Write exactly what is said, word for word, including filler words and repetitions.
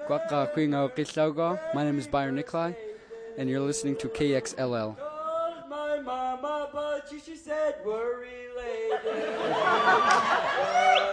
My name is Byron Nikolai, and you're listening to K X L L. My mama, but she said we're related.